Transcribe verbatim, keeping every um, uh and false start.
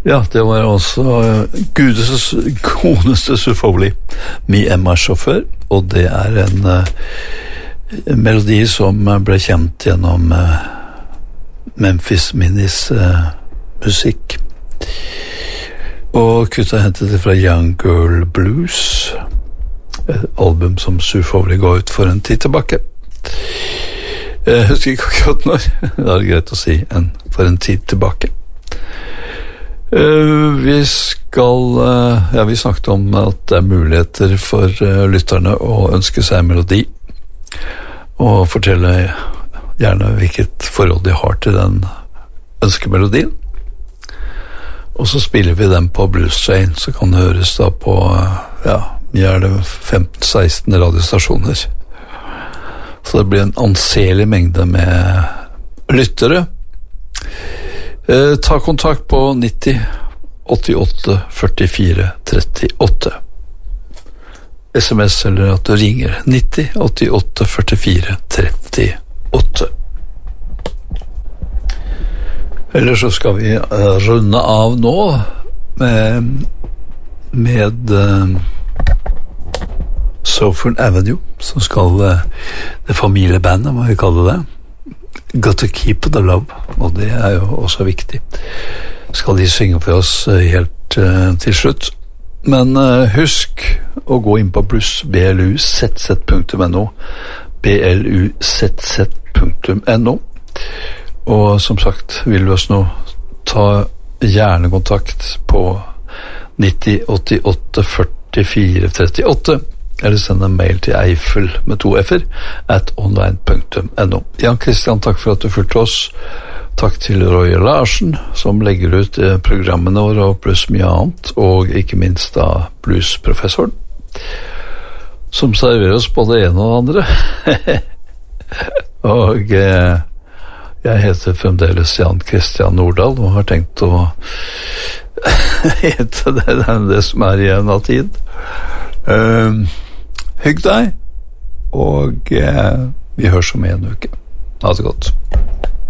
Ja, det var også Gudes godeste Sufoli, Me and My Chauffeur, og det er en, uh, en melodi som ble kjent gjennom uh, Memphis Minis uh, musikk. Og kutta hentet det fra Young Girl Blues, et album som Sufoli ga ut for en tid tilbake. Jeg husker ikke akkurat når, det er greit å si, en, for en tid tilbake. Uh, vi skal uh, ja, vi snakket om at det er muligheter for uh, lytterne å ønske seg en melodi og fortelle gjerne hvilket forhold de har til den ønskemelodien, og så spiller vi den på Blues Train, så kan det høres da på uh, ja, mye er det femten seksten radiostasjoner, så det blir en anselig mengde med lyttere. Eh, ta kontakt på nitti åttiåtte førtifire trettiåtte. S M S eller at du ringer nitti åttiåtte førtifire trettiåtte. Eller så skal vi uh, runde av nå med, med uh, Southern Avenue, som skal uh, det familiebandet, hva vi kaller det, Got to Keep the Love, og det er jo også viktig. Skal de synge for oss helt uh, til slutt. Men uh, husk å gå inn på blues, b l u z z punktum n o, b l u z z punktum n o. Og som sagt, vil du oss nå ta gjerne kontakt på nitti åttiåtte førtifire trettiåtte, eller send en mail til Eiffel med to f-er at online punktum n o. Jan Christian, takk for at du fulgte oss. Takk til Roy Larsen, som legger ut programmene våre og pluss mye annet, og ikke minst da bluesprofessoren, som serverer oss både det ene og det andre. Og eh, jeg heter fremdeles Jan Christian Nordahl, og har tenkt å hete det, det, det som er igjen av tid. Um, Hygg deg, og eh, vi høres om en uke. Ha det godt.